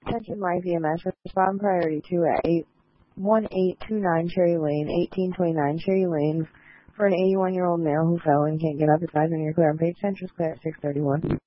Attention Life EMS, respond priority 2 at 1829 Cherry Lane, 1829 Cherry Lane, for an 81-year-old male who fell and can't get up. Advise when you're clear on page 10, just clear at 631.